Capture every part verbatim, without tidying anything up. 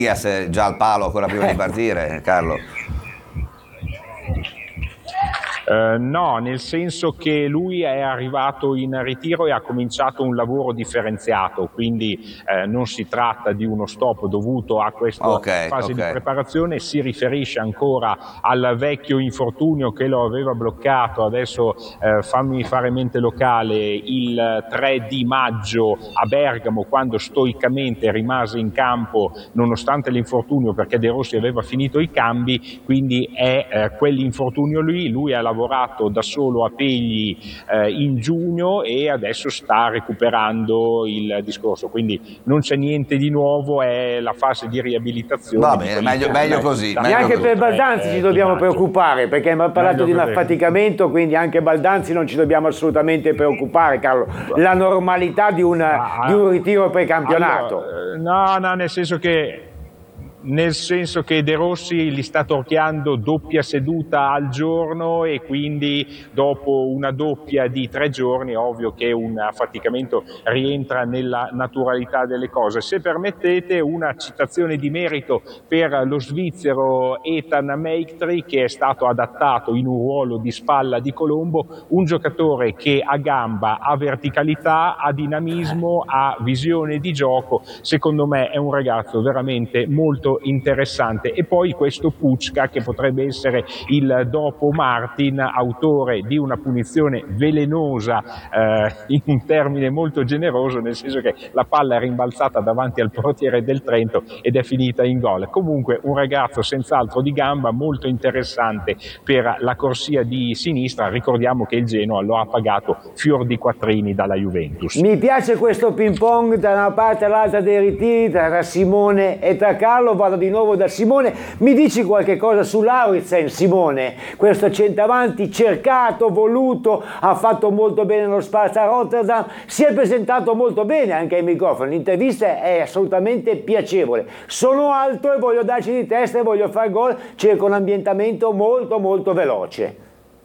già al palo ancora prima di partire, Carlo? Uh, no, nel senso che lui è arrivato in ritiro e ha cominciato un lavoro differenziato, quindi uh, non si tratta di uno stop dovuto a questa okay, fase okay. di preparazione, si riferisce ancora al vecchio infortunio che lo aveva bloccato, adesso uh, fammi fare mente locale, il tre di maggio a Bergamo, quando stoicamente rimase in campo nonostante l'infortunio, perché De Rossi aveva finito i cambi, quindi è uh, quell'infortunio lì, lui ha lavorato lavorato da solo a Pegli eh, in giugno e adesso sta recuperando il discorso, quindi non c'è niente di nuovo, è la fase di riabilitazione. Va bene, meglio, meglio così. Meglio neanche così. per Baldanzi eh, ci dobbiamo preoccupare, perché abbiamo parlato meglio di un affaticamento, quindi anche Baldanzi non ci dobbiamo assolutamente preoccupare, Carlo. La normalità di, una, ah, di un ritiro precampionato. Allora, no, no, nel senso che nel senso che De Rossi li sta torchiando doppia seduta al giorno e quindi dopo una doppia di tre giorni è ovvio che un affaticamento rientra nella naturalità delle cose. Se permettete una citazione di merito per lo svizzero Ethan Meiktri, che è stato adattato in un ruolo di spalla di Colombo, un giocatore che ha gamba, ha verticalità, ha dinamismo, ha visione di gioco, secondo me è un ragazzo veramente molto interessante. E poi questo Pucca, che potrebbe essere il dopo Martin, autore di una punizione velenosa eh, in un termine molto generoso, nel senso che la palla è rimbalzata davanti al portiere del Trento ed è finita in gol. Comunque un ragazzo senz'altro di gamba, molto interessante per la corsia di sinistra. Ricordiamo che il Genoa lo ha pagato fior di quattrini dalla Juventus. Mi piace questo ping pong da una parte all'altra dei ritiri tra Simone e tra Carlo. Vado di nuovo da Simone. Mi dici qualche cosa su Lauritsen, Simone? Questo centravanti cercato, voluto, ha fatto molto bene lo Sparta Rotterdam, si è presentato molto bene anche ai microfoni, l'intervista è assolutamente piacevole. Sono alto e voglio darci di testa e voglio fare gol, cerco un ambientamento molto molto veloce.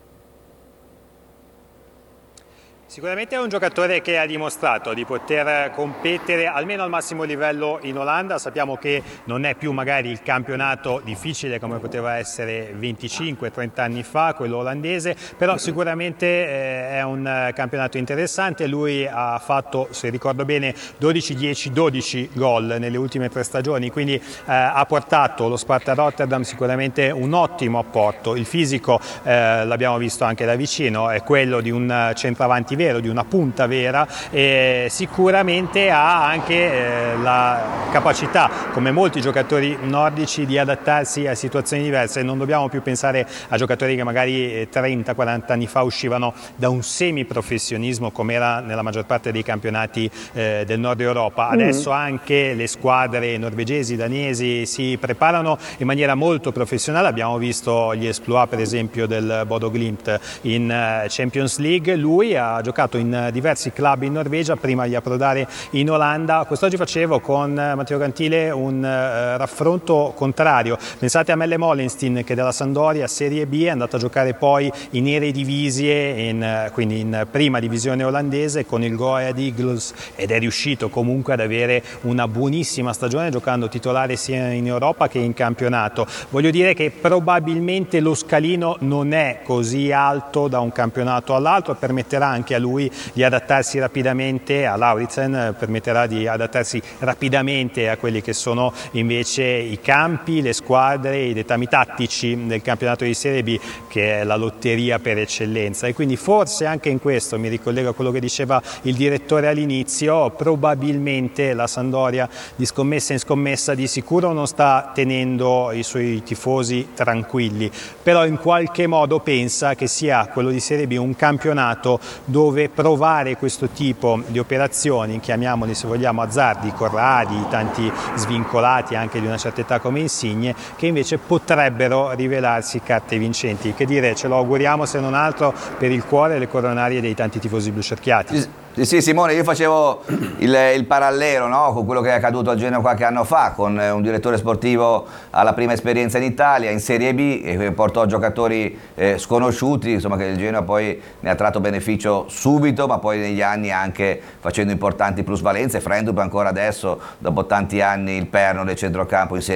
Sicuramente è un giocatore che ha dimostrato di poter competere almeno al massimo livello in Olanda. Sappiamo che non è più magari il campionato difficile come poteva essere venticinque trenta anni fa, quello olandese, però sicuramente eh, è un campionato interessante. Lui ha fatto, se ricordo bene, dodici dieci dodici gol nelle ultime tre stagioni, quindi eh, ha portato lo Sparta Rotterdam sicuramente un ottimo apporto. Il fisico, eh, l'abbiamo visto anche da vicino, è quello di un centravanti vero, di una punta vera, e sicuramente ha anche eh, la capacità, come molti giocatori nordici, di adattarsi a situazioni diverse. Non dobbiamo più pensare a giocatori che magari trenta quaranta anni fa uscivano da un semiprofessionismo come era nella maggior parte dei campionati eh, del nord Europa. Adesso mm-hmm. anche le squadre norvegesi, danesi si preparano in maniera molto professionale. Abbiamo visto gli exploit per esempio del Bodo Glimt in Champions League. Lui ha giocato in diversi club in Norvegia prima di approdare in Olanda. Quest'oggi facevo con Matteo Gantile un uh, raffronto contrario. Pensate a Melle Molenstein, che dalla Sampdoria Serie B è andato a giocare poi in Eredivisie, in, quindi in prima divisione olandese con il Go Ahead Eagles, ed è riuscito comunque ad avere una buonissima stagione giocando titolare sia in Europa che in campionato. Voglio dire che probabilmente lo scalino non è così alto da un campionato all'altro, permetterà anche a lui di adattarsi rapidamente, a Lauritsen permetterà di adattarsi rapidamente a quelli che sono invece i campi, le squadre, i dettami tattici del campionato di Serie B, che è la lotteria per eccellenza. E quindi forse anche in questo, mi ricollego a quello che diceva il direttore all'inizio, probabilmente la Sampdoria di scommessa in scommessa di sicuro non sta tenendo i suoi tifosi tranquilli, però in qualche modo pensa che sia quello di Serie B un campionato dove provare questo tipo di operazioni, chiamiamoli se vogliamo azzardi, Corradi, tanti svincolati anche di una certa età come Insigne, che invece potrebbero rivelarsi carte vincenti. Che dire, ce lo auguriamo se non altro per il cuore e le coronarie dei tanti tifosi blucerchiati. Sì, sì, Simone, io facevo il, il parallelo, no, con quello che è accaduto a Genoa qualche anno fa, con un direttore sportivo alla prima esperienza in Italia, in Serie B, e portò giocatori eh, sconosciuti, insomma, che il Genoa poi ne ha tratto beneficio subito, ma poi negli anni anche facendo importanti plusvalenze. Frendup ancora adesso, dopo tanti anni, il perno del centrocampo in Serie